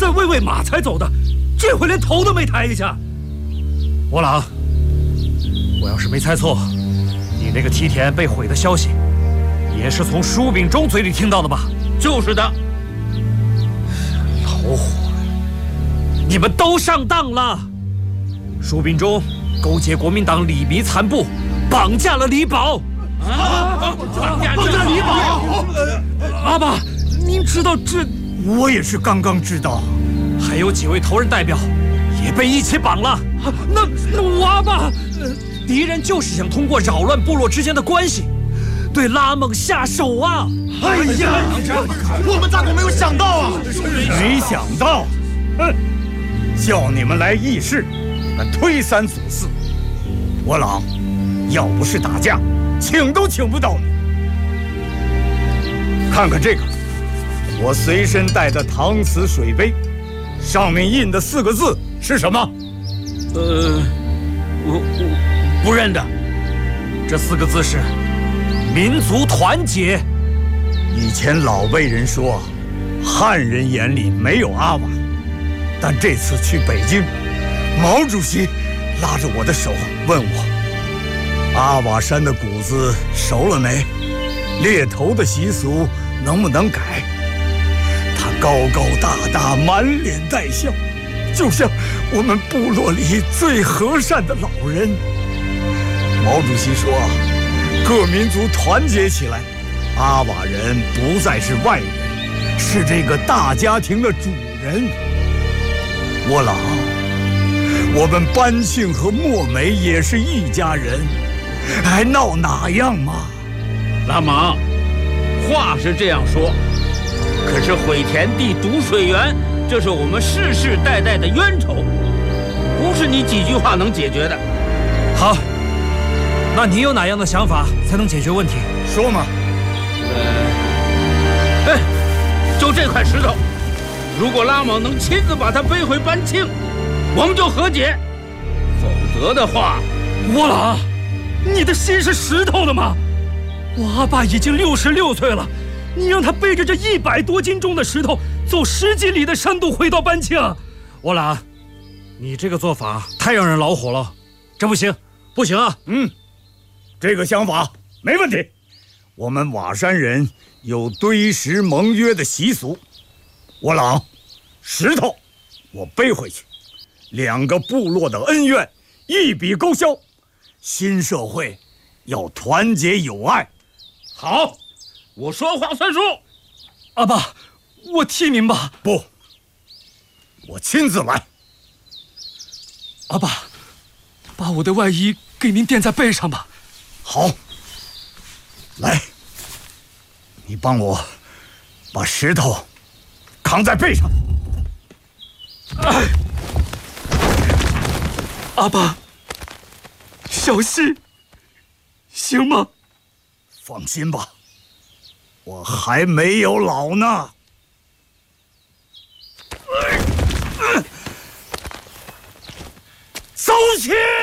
喂马才走的，这回连头都没抬一下。我朗，我要是没猜错，你那个梯田被毁的消息，也是从舒秉忠嘴里听到的吧？ 就是的。 老虎，你们都上当了！舒秉忠勾结国民党李弥残部，绑架了李宝。 绑架李宝！ 阿爸，您知道这？ 我也是刚刚知道。 还有几位头人代表也被一起绑了。那我阿爸，敌人就是想通过扰乱部落之间的关系，对拉蒙下手啊！ 哎呀，我们咋都没有想到啊！没想到，哼！叫你们来议事，那推三阻四。我朗，要不是打架，请都请不到你。看看这个，我随身带的搪瓷水杯，上面印的4个字是什么？ 我不认得。 这4个字是“民族团结”。 以前老辈人说，汉人眼里没有阿瓦，但这次去北京，毛主席拉着我的手问我，阿瓦山的谷子熟了没？猎头的习俗能不能改？他高高大大，满脸带笑，就像我们部落里最和善的老人。毛主席说，各民族团结起来，阿瓦人不再是外人，是这个大家庭的主人。我朗，我们班庆和莫美也是一家人，还闹哪样嘛？ 拉莽，话是这样说，可是毁田地、堵水源，这是我们世世代代的冤仇，不是你几句话能解决的。 好，那你有哪样的想法才能解决问题？ 说嘛。 就这块石头，如果拉莽能亲自把它背回班庆，我们就和解；否则的话， 我朗，你的心是石头的吗？我阿爸已经66岁了，你让他背着这100多斤重的石头走10几里的山路回到班庆，我朗，你这个做法太让人恼火了，这不行，不行啊！ 这个想法没问题。我们瓦山人有堆石盟约的习俗，我朗，石头我背回去，2个部落的恩怨一笔勾销。新社会要团结友爱。 好，我说话算数。 阿爸，我替您吧。 不，我亲自来。 阿爸，把我的外衣给您垫在背上吧。 好，来，你帮我把石头扛在背上。 阿爸，小心，行吗？ 放心吧，我还没有老呢。走起！